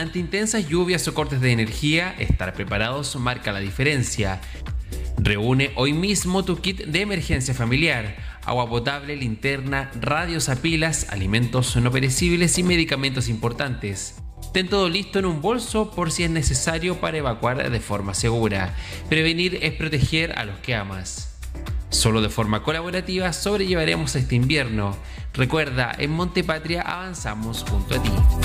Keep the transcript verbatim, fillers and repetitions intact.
Ante intensas lluvias o cortes de energía, estar preparados marca la diferencia. Reúne hoy mismo tu kit de emergencia familiar: agua potable, linterna, radios a pilas, alimentos no perecibles y medicamentos importantes. Ten todo listo en un bolso por si es necesario para evacuar de forma segura. Prevenir es proteger a los que amas. Solo de forma colaborativa sobrellevaremos este invierno. Recuerda, en Montepatria avanzamos junto a ti.